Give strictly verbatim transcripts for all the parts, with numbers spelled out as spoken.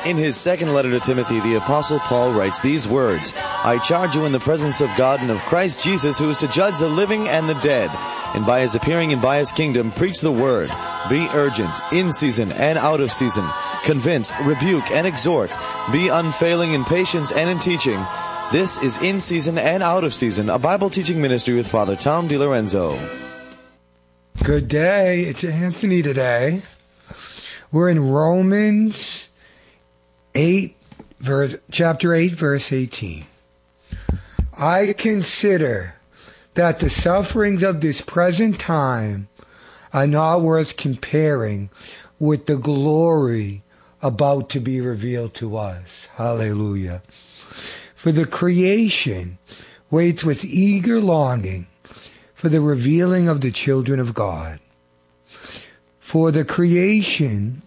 In his second letter to Timothy, the Apostle Paul writes these words, I charge you in the presence of God and of Christ Jesus, who is to judge the living and the dead, and by his appearing and by his kingdom, preach the word. Be urgent, in season and out of season. Convince, rebuke, and exhort. Be unfailing in patience and in teaching. This is In Season and Out of Season, a Bible teaching ministry with Father Tom DiLorenzo. Good day. It's Anthony today. We're in Romans eight, verse, chapter eight, verse eighteen. I consider that the sufferings of this present time are not worth comparing with the glory about to be revealed to us. Hallelujah. For the creation waits with eager longing for the revealing of the children of God. For the creation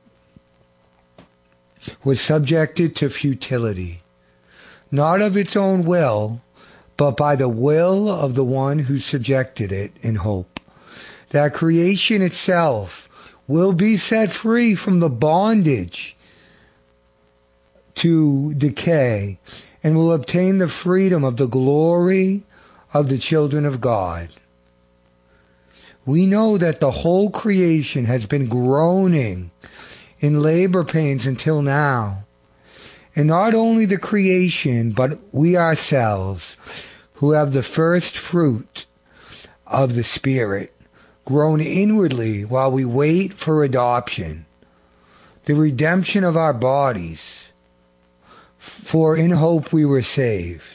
was subjected to futility, not of its own will, but by the will of the one who subjected it, in hope that creation itself will be set free from the bondage to decay and will obtain the freedom of the glory of the children of God. We know that the whole creation has been groaning in labor pains until now. And not only the creation, but we ourselves, who have the first fruit of the Spirit, groan inwardly while we wait for adoption, the redemption of our bodies. For in hope we were saved.